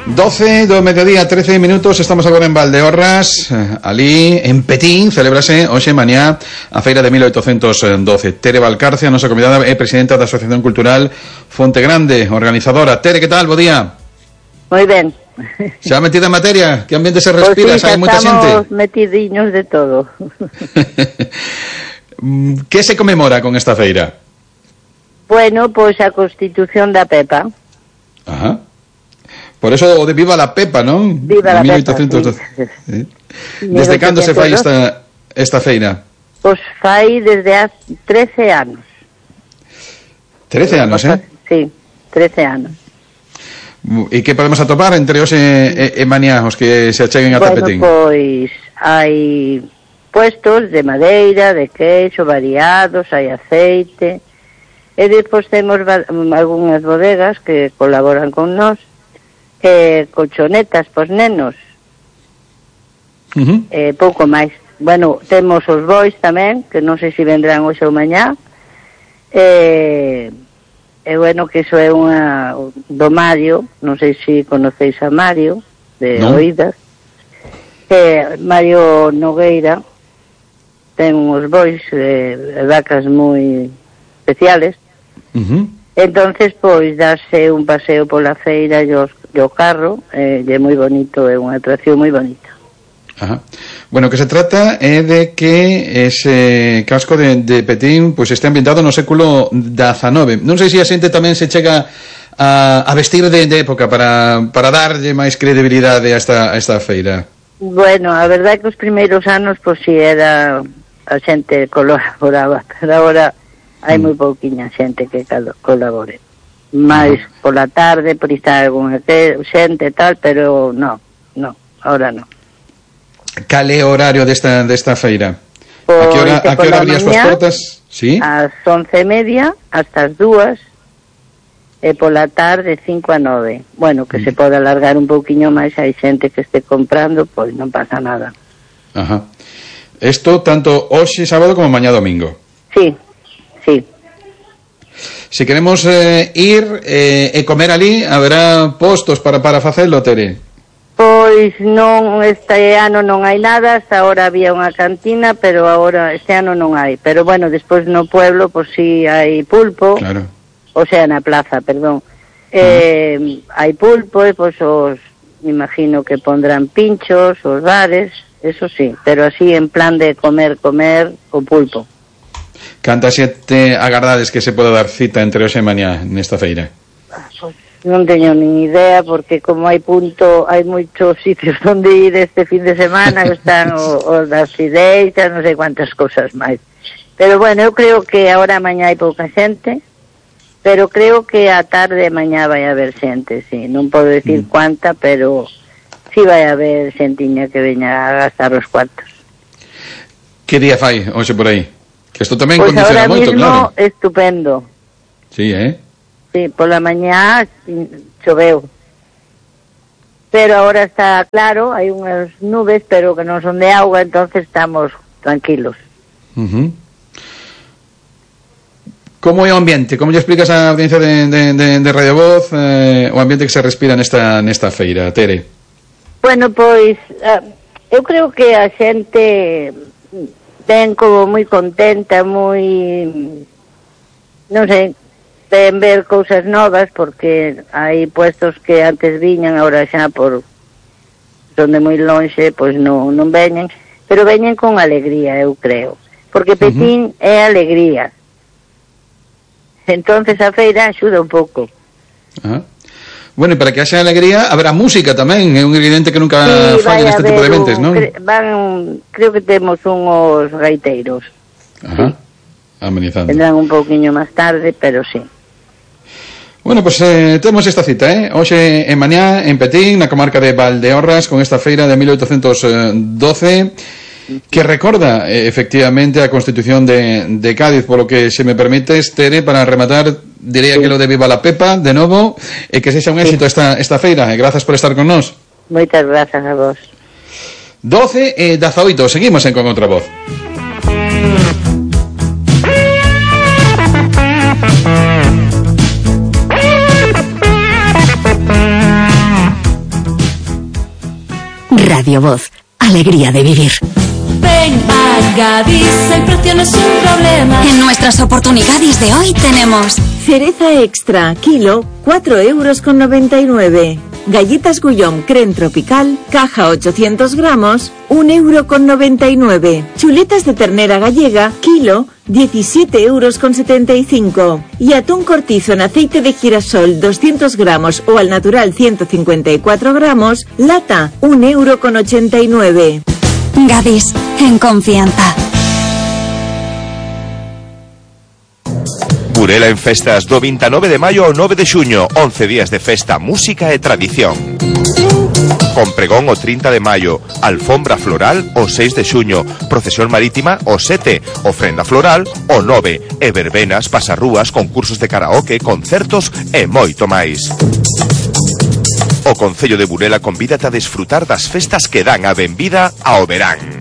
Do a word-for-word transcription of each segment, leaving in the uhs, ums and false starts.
doce do mediodía, trece minutos, estamos agora en Valdeorras, ali en Petín, celebrase hoxe mañá a feira de mil oitocentos doce. Tere Valcarce, a nosa convidada, é presidenta da Asociación Cultural Fonte Grande, organizadora. Tere, que tal? Bo día. Moi ben. Xa metida en materia? Que ambiente se respira? Pois sí, hai moita xente? Estamos metidiños de todo. Que se conmemora con esta feira? Bueno, pois a Constitución da Pepa. Ajá. Por eso o de Viva la Pepa, non? Viva la mil oitocentos doce. Pepa, sí. Sí. Desde cando se fai esta, esta feira? Pois fai desde as trece anos. trece anos, eh? Sí, trece anos. E que podemos atopar entre os e, e, e mañá os que se acheguen a bueno, Petín? Bueno, pois hai puestos de madeira, de queixo, variados, hai aceite, e depois temos algunhas bodegas que colaboran con nós, eh, colchonetas pos nenos, uh-huh. eh, pouco máis. Bueno, temos os bois tamén, que non sei se vendrán hoxe ou mañá, e, e bueno, que iso é unha do Mario, non sei se conocéis a Mario, de no. oídas, que Mario Nogueira ten uns bois, eh, vacas moi especiales, uh-huh. entonces pois darse un paseo pola feira e os o carro, eh, é moi bonito, é unha atracción moi bonita. Ajá. Bueno, que se trata é de que ese casco de, de Petín pois pues, este ambientado no século dezanove. Non sei se a xente tamén se chega a, a vestir de, de época para, para darlle máis credibilidade a esta, a esta feira. Bueno, a verdade é que os primeiros anos pois si era a xente colaboraba, pero agora hai moi pouquiña xente que colabore. Mais pola tarde, por estar algunha xente e tal, pero no, no, ahora no. Cal é o horario desta, desta feira? Pois, a que hora, a que hora abrí as súas portas? ¿Sí? Ás once e media, hasta as dúas, e pola tarde cinco a nove. Bueno, que mm. se pode alargar un pouquiño máis, hai xente que este comprando, pois non pasa nada. Ajá. Isto tanto hoxe sábado como mañá domingo. Sí, sí. Se queremos eh, ir eh, e comer ali, haberá postos para, para facelo, Tere? Pois non, este ano non hai nada, hasta ahora había unha cantina, pero agora este ano non hai. Pero bueno, despois no pueblo, pois si hai pulpo, claro. O sea, na plaza, perdón. Eh, uh-huh. Hai pulpo e pois os, me imagino que pondrán pinchos, os bares, eso sí, pero así en plan de comer, comer o pulpo. Canta xente agardades que se pode dar cita entre hoxe e mañá nesta feira? Pois non teño nin idea, porque como hai punto, hai moitos sitios onde ir este fin de semana, que están os das fideitas, non sei cuántas cousas máis. Pero bueno, eu creo que agora mañá hai pouca xente, pero creo que a tarde e mañá vai haber xente, sí. Non podo decir mm. cuánta, pero sí vai haber xentiña que veña a gastar os cuartos. Que día fai hoxe por aí? Que isto tamén pues condiciona moito, claro. Pois estupendo. Sí, eh? Sí, pola mañá choveu. Pero ahora está claro, hai unhas nubes, pero que non son de auga, entonces estamos tranquilos. Uh-huh. Como é o ambiente? Como lle explicas á audiencia de, de, de, de Radio Voz eh, o ambiente que se respira nesta, nesta feira, Tere? Bueno, pois, uh, eu creo que a xente ven como moi contenta, moi, non sei, ven ver cousas novas, porque hai puestos que antes viñan, agora xa por son de moi lonxe, pois non, non veñen, pero veñen con alegría, eu creo, porque Petín uh-huh. é alegría. Entonces a feira axuda un pouco. Uh-huh. Bueno, e para que haxa alegría haberá música tamén, é un ingrediente que nunca sí, falla neste tipo de eventos, non? Cre- van, creo que temos unhos gaiteiros. Ajá, sí. Amenizando. Vendrán un pouquiño máis tarde, pero sí. Bueno, pues eh, temos esta cita, eh? Hoxe en mañá en Petín, na comarca de Valdeorras, con esta feira de mil oitocentos doce, que recorda eh, efectivamente a Constitución de, de Cádiz, polo que se me permites, Tere, para rematar, diría sí. que lo de Viva la Pepa, de novo, e que sexa un éxito sí. esta, esta feira, e grazas por estar con nós. Moitas grazas a vos. doce e dezaoito, seguimos en Con Outra Voz. Radio Voz, alegría de vivir. Ven a Gadis, el precio no es un problema. En nuestras oportunidades de hoy tenemos cereza extra, kilo, cuatro euros con noventa y nueve. Galletas Guillaume Creme Tropical, caja ochocientos gramos, un euro con noventa y nueve. Chuletas de ternera gallega, kilo, diecisiete euros con setenta y cinco. Y atún cortizo en aceite de girasol, doscientos gramos o al natural ciento cincuenta y cuatro gramos, lata, un euro con ochenta y nueve. Gadis, en confianza. Burela en festas do veintinueve de maio ao nove de xuño, once días de festa, música e tradición. Con pregón o trinta de maio, alfombra floral o seis de xuño, procesión marítima o sete, ofrenda floral o nove, e verbenas, pasarrúas, concursos de karaoke, concertos e moito máis. O Concello de Burela convídate a desfrutar das festas que dan a benvida ao verán.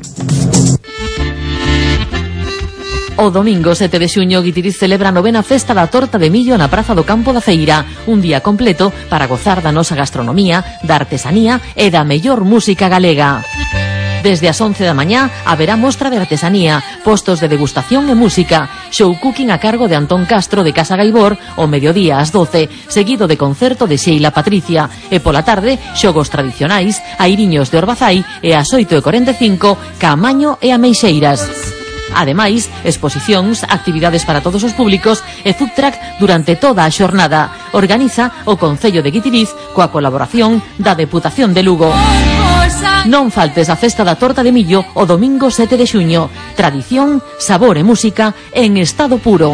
O domingo sete de xuño, Guitiriz celebra a novena festa da torta de millo na Praza do Campo da Feira, un día completo para gozar da nosa gastronomía, da artesanía e da mellor música galega. Desde as once da mañá haberá mostra de artesanía, postos de degustación e música, show cooking a cargo de Antón Castro de Casa Gaibor, o mediodía ás doce, seguido de concerto de Sheila Patricia, e pola tarde, xogos tradicionais, airiños de Orbazai, e ás oito e cuarenta e cinco, Caamaño e Ameixeiras. Ademais, exposicións, actividades para todos os públicos e food truck durante toda a xornada. Organiza o Concello de Guitiriz coa colaboración da Deputación de Lugo. Non faltes a festa da torta de millo o domingo sete de xuño. Tradición, sabor e música en estado puro.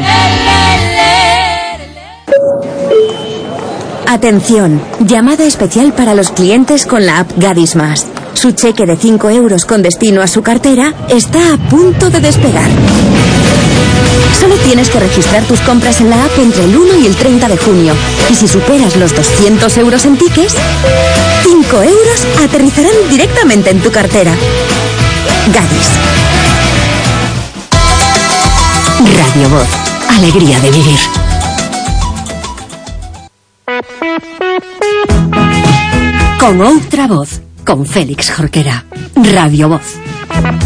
Atención, llamada especial para los clientes con la app Gadis Más. Su cheque de cinco euros con destino a su cartera está a punto de despegar. Solo tienes que registrar tus compras en la app entre el uno y el treinta de junio. Y si superas los doscientos euros en tickets, cinco euros aterrizarán directamente en tu cartera. Gadis. Radio Voz, alegría de vivir. Con outra voz, con Félix Jorquera. Radio Voz.